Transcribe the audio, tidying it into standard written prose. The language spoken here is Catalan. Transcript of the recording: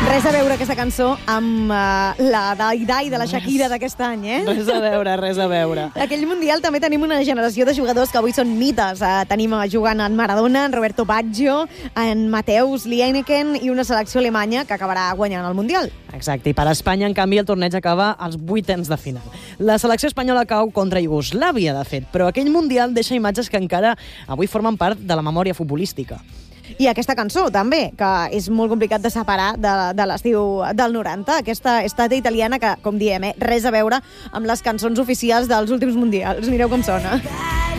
Res a veure aquesta cançó amb la d'Idai de la Shakira d'aquest any, eh? Res a veure, res a veure. Aquell Mundial també tenim una generació de jugadors que avui són mites. Tenim jugant en Maradona, en Roberto Baggio, en Mateusz Lieneken i una selecció alemanya que acabarà guanyant el Mundial. Exacte, i per Espanya, en canvi, el torneig acaba als 8ens de final. La selecció espanyola cau contra Iugoslàvia, de fet, però aquell Mundial deixa imatges que encara avui formen part de la memòria futbolística. I aquesta cançó, també, que és molt complicat de separar de l'estiu del 90. Aquesta estada italiana que, com diem, res a veure amb les cançons oficials dels últims mundials. Mireu com sona.